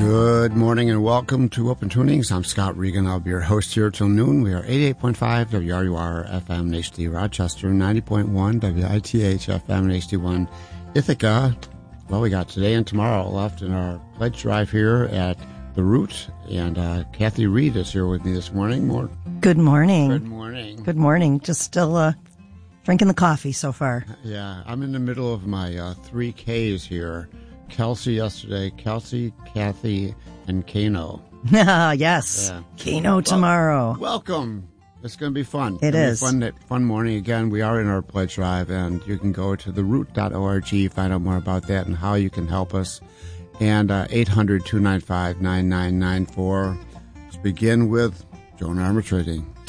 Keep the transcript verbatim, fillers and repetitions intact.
Good morning and welcome to Open Tunings. I'm Scott Regan. I'll be your host here till noon. We are eighty-eight point five W R U R F M in H D Rochester, ninety point one W I T H F M in H D one Ithaca. Well, we got today and tomorrow left in our pledge drive here at The Root. And uh, Kathy Reed is here with me this morning. More. Good morning. Good morning. Good morning. Just still uh, drinking the coffee so far. Yeah, I'm in the middle of my uh, three Ks here. Kelsey yesterday, Kelsey, Kathy, and Kano. Yes. Yeah. Kano tomorrow. Well, welcome. It's going to be fun. It is. Fun, fun morning. Again, we are in our pledge drive, and you can go to the root dot org, find out more about that and how you can help us. And uh, eight hundred, two nine five, nine nine nine four. Let's begin with Joan Armatrading.